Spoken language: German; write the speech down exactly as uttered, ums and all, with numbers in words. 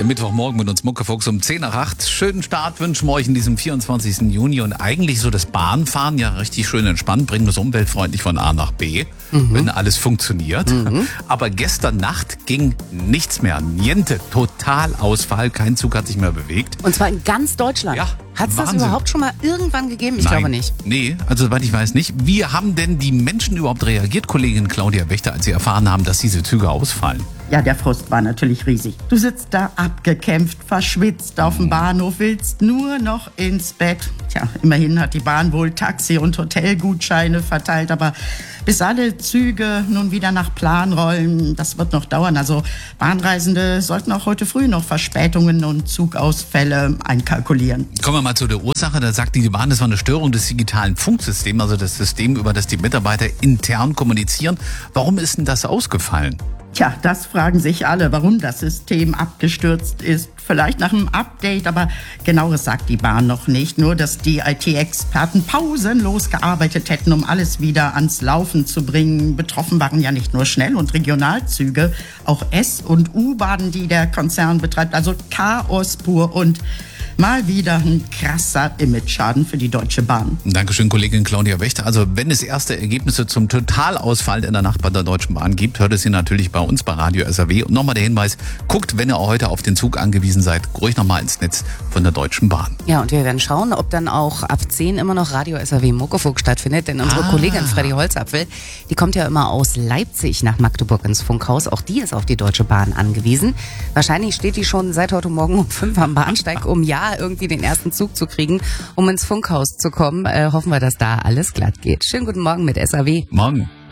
Der Mittwochmorgen mit uns Muckefuchs um zehn nach acht. Schönen Start wünschen wir euch in diesem vierundzwanzigsten Juni. Und eigentlich so das Bahnfahren ja richtig schön entspannt, bringen wir es umweltfreundlich von A nach B, mhm. wenn alles funktioniert. Mhm. Aber gestern Nacht ging nichts mehr. Niente, Totalausfall. Kein Zug hat sich mehr bewegt. Und zwar in ganz Deutschland. Ja, hat es das Wahnsinn. überhaupt schon mal irgendwann gegeben? Ich Nein. glaube nicht. Nee, also soweit ich weiß nicht. Wie haben denn die Menschen überhaupt reagiert, Kollegin Claudia Wächter, als sie erfahren haben, dass diese Züge ausfallen? Ja, der Frust war natürlich riesig. Du sitzt da abgekämpft, verschwitzt auf dem Bahnhof, willst nur noch ins Bett. Tja, immerhin hat die Bahn wohl Taxi- und Hotelgutscheine verteilt, aber bis alle Züge nun wieder nach Plan rollen, das wird noch dauern. Also Bahnreisende sollten auch heute früh noch Verspätungen und Zugausfälle einkalkulieren. Kommen wir mal zu der Ursache. Da sagt die Bahn, das war eine Störung des digitalen Funksystems, also das System, über das die Mitarbeiter intern kommunizieren. Warum ist denn das ausgefallen? Tja, das fragen sich alle, warum das System abgestürzt ist. Vielleicht nach einem Update, aber genaueres sagt die Bahn noch nicht. Nur, dass die I T-Experten pausenlos gearbeitet hätten, um alles wieder ans Laufen zu bringen. Betroffen waren ja nicht nur Schnell- und Regionalzüge, auch S- und U-Bahnen, die der Konzern betreibt. Also Chaos pur und mal wieder ein krasser Image-Schaden für die Deutsche Bahn. Dankeschön, Kollegin Claudia Wächter. Also wenn es erste Ergebnisse zum Totalausfall in der Nacht bei der Deutschen Bahn gibt, hört es Sie natürlich bei uns bei Radio S R W. Und nochmal der Hinweis, guckt, wenn ihr heute auf den Zug angewiesen seid, ruhig nochmal ins Netz von der Deutschen Bahn. Ja, und wir werden schauen, ob dann auch ab zehn immer noch Radio S R W Muckefuchs stattfindet. Denn unsere Ah. Kollegin Freddy Holzapfel, die kommt ja immer aus Leipzig nach Magdeburg ins Funkhaus. Auch die ist auf die Deutsche Bahn angewiesen. Wahrscheinlich steht die schon seit heute Morgen um fünf am Bahnsteig, um ja irgendwie den ersten Zug zu kriegen, um ins Funkhaus zu kommen. Äh, hoffen wir, dass da alles glatt geht. Schönen guten Morgen mit S R W. Morgen.